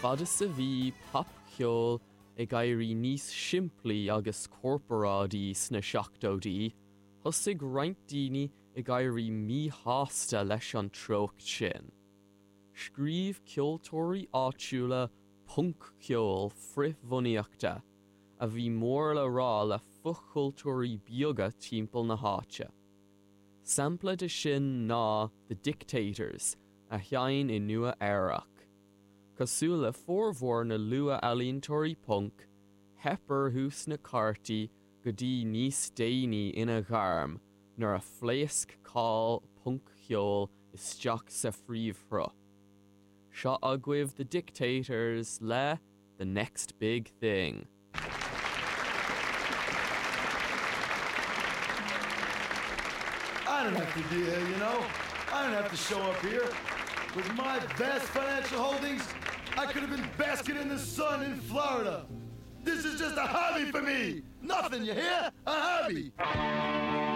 fada sa bhí pap cheol I gairí níos simplí agus corporádaí sna seachtódaí, thosaigh roinnt daoine I gairí mítheasta leis an trócht sin. Scríomh ceoltóirí áitiúla punk ceol frithbhunaíochta, a bhí mór le rá le fuchcultúirí beaga timpeall na háite. Sampla de sin ná The Dictators, a theann I Nua-Eabhrac. Cosúla fórmhór na lua-ealaíontóirí punk, hepar hús na cartaí go dtí níos déanaí ina gharm, nuair a phléasc cáil punk cheol isteach sa phríomhthro. Seo agaibh The Dictators le The Next Big Thing. I don't have to be here, you know? I don't have to show up here. With my vast financial holdings, I could have been basking in the sun in Florida. This is just a hobby for me. Nothing, you hear? A hobby.